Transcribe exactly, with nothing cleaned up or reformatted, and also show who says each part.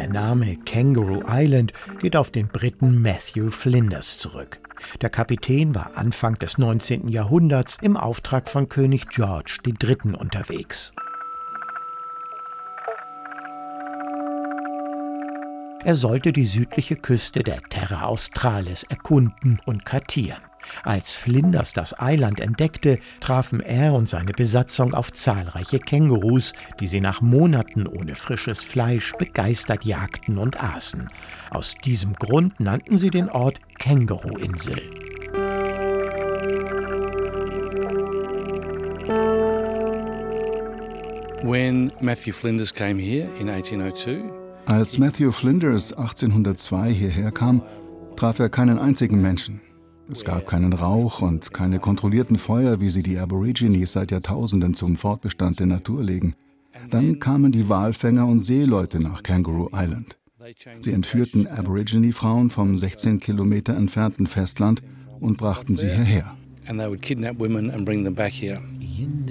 Speaker 1: Der Name Kangaroo Island geht auf den Briten Matthew Flinders zurück. Der Kapitän war Anfang des neunzehnten Jahrhunderts im Auftrag von König George der Dritte unterwegs. Er sollte die südliche Küste der Terra Australis erkunden und kartieren. Als Flinders das Eiland entdeckte, trafen er und seine Besatzung auf zahlreiche Kängurus, die sie nach Monaten ohne frisches Fleisch begeistert jagten und aßen. Aus diesem Grund nannten sie den Ort Känguru-Insel.
Speaker 2: When Matthew Flinders came here in eighteen oh two,
Speaker 3: Als Matthew Flinders achtzehnhundertzwei hierher kam, traf er keinen einzigen Menschen. Es gab keinen Rauch und keine kontrollierten Feuer, wie sie die Aborigines seit Jahrtausenden zum Fortbestand der Natur legen. Dann kamen die Walfänger und Seeleute nach Kangaroo Island. Sie entführten Aborigine-Frauen vom sechzehn Kilometer entfernten Festland und brachten sie hierher.
Speaker 2: and they would kidnap women and bring them back here.